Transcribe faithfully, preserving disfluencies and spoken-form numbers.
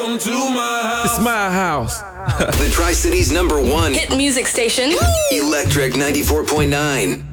It's my house. The Tri-City's number one hit music station. Electric ninety-four point nine.